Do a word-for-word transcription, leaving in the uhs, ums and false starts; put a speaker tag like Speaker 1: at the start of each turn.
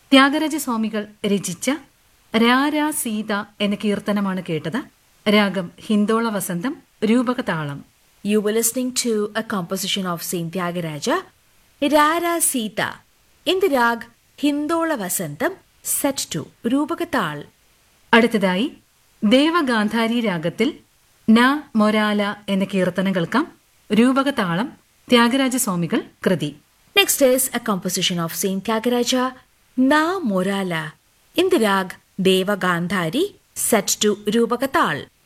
Speaker 1: ത്യാഗരാജസ്വാമികൾ രചിച്ച രാരാ സീത എന്ന കീർത്തനമാണ് കേട്ടത്. രാഗം ഹിന്ദോള വസന്തം, രൂപകതാളം.
Speaker 2: You were listening to a composition of Saint Tyagaraja, Rara Sita, in the rag Hindola Vasantam, set to Rupakatal.
Speaker 1: അടുത്തതായി ദേവഗാന്ധാരി രാഗത്തിൽ ന മൊരാല എന്ന കീർത്തനം കേൾക്കാം. രൂപകതാളം, ത്യാഗരാജസ്വാമികൾ കൃതി.
Speaker 2: Next is a composition of Saint Tyagaraja, Na Morala, in the rag Deva Gandhari, set to Rupakatal.